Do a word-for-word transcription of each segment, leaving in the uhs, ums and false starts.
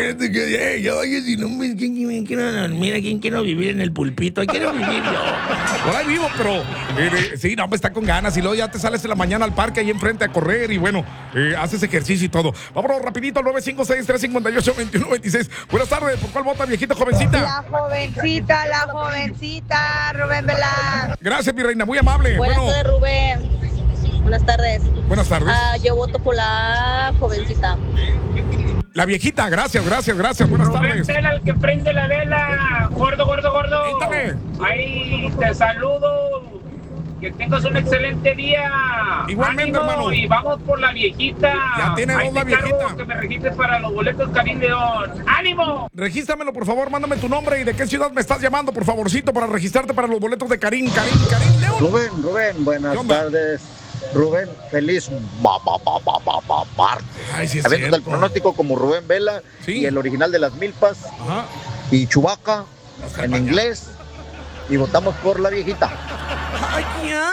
Imagínate que, yo, oye, si no me quién quiero dormir, quién quiero vivir en el pulpito, ahí quiero vivir yo. Por ahí vivo, pero eh, sí, no, me está con ganas. Y luego ya te sales en la mañana al parque ahí enfrente a correr y bueno, eh, haces ejercicio y todo. Vámonos rapidito al nueve cinco seis, tres cinco ocho, dos uno dos seis. Buenas tardes, ¿por cuál vota, viejita jovencita? La jovencita, la jovencita, Rubén Velasco. Gracias, mi reina, muy amable. Buenas bueno, tardes, Rubén. Buenas tardes. Buenas tardes. Ah, yo voto por la jovencita. La viejita, gracias, gracias, gracias. Buenas Rubén tardes. Vela, el que prende la vela. Gordo, gordo, gordo. Quítame. Ahí te saludo. Que tengas un excelente día. Igualmente, Ánimo, hermano. y vamos por la viejita. Ya tiene Ahí dos la te encargo viejita. que me registres para los boletos Karim León. ¡Ánimo! Regístramelo, por favor, mándame tu nombre y de qué ciudad me estás llamando, por favorcito, para registrarte para los boletos de Karim, Karim, Karim León. Rubén, Rubén, buenas tardes. Rubén, feliz ma, ma, ma, ma, ma, ma, martes. Ay, sí es Avientas el cierto. pronóstico como Rubén Vela Sí. y el original de las milpas Ajá. y Chubaca Oscar en Maña. inglés y votamos por la viejita. ¡Ay, ya!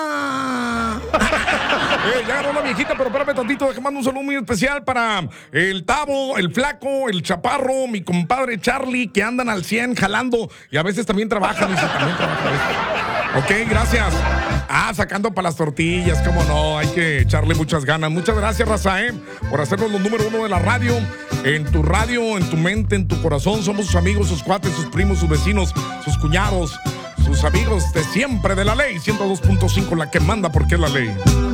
eh, ya ganó la viejita, pero espérame tantito, déjame mandar un saludo muy especial para el Tavo, el Flaco, el Chaparro, mi compadre Charlie, que andan al cien jalando y a veces también trabajan. Dice, también trabajan a veces. Ok, gracias. Ah, sacando para las tortillas, cómo no, hay que echarle muchas ganas. Muchas gracias, raza, eh, por hacernos los número uno de la radio. En tu radio, en tu mente, en tu corazón, somos sus amigos, sus cuates, sus primos, sus vecinos, sus cuñados, sus amigos de siempre de la ley. ciento dos punto cinco, la que manda porque es la ley.